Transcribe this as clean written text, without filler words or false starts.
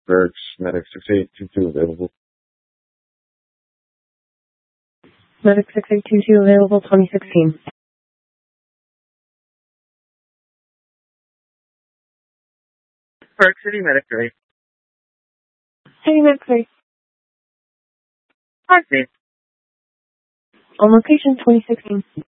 Berks, Medic 6822 available. Medic 6822 available, 2016. Park City Medic 3. City Medic 3. Park City. On location, 2016.